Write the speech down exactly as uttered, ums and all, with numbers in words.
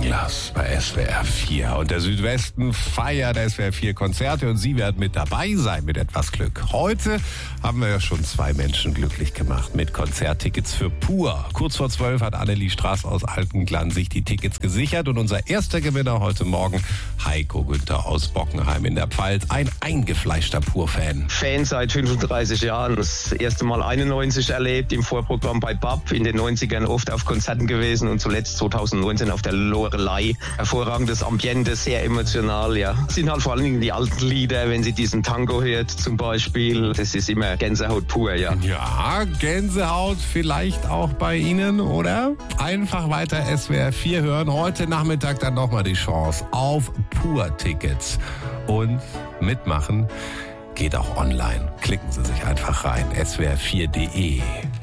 Brennglas bei S W R vier. Und der Südwesten feiert S W R vier Konzerte und Sie werden mit dabei sein mit etwas Glück. Heute haben wir ja schon zwei Menschen glücklich gemacht mit Konzerttickets für Pur. Kurz vor zwölf hat Annelie Straß aus Altenklan sich die Tickets gesichert und unser erster Gewinner heute Morgen, Heiko Günther aus Bockenheim in der Pfalz, ein eingefleischter Pur-Fan. Fan seit fünfunddreißig Jahren, das erste Mal einundneunzig erlebt, im Vorprogramm bei B A P, in den neunzigern oft auf Konzerten gewesen und zuletzt zweitausendneunzehn auf der Loreley. Hervorragendes Ambiente, sehr emotional, ja. Es sind halt vor allen Dingen die alten Lieder, wenn Sie diesen Tango hört zum Beispiel, das ist immer Gänsehaut pur, ja. Ja, Gänsehaut vielleicht auch bei Ihnen, oder? Einfach weiter S W R vier hören. Heute Nachmittag dann nochmal die Chance auf Pur-Tickets. Und mitmachen geht auch online. Klicken Sie sich einfach rein, S W R vier punkt de.